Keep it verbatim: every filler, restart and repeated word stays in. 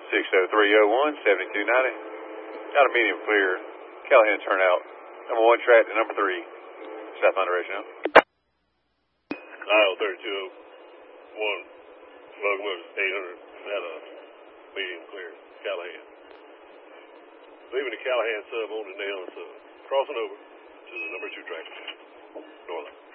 six oh three oh one, seventy-two ninety. Got a medium clear. Callahan turnout. Number one track to number three. Southbound direction now. Aisle thirty-two oh one. Locomotive eight hundred. Had a medium clear. Callahan. Leaving the Callahan sub on the Nail sub. Crossing over to the number two track. Northern.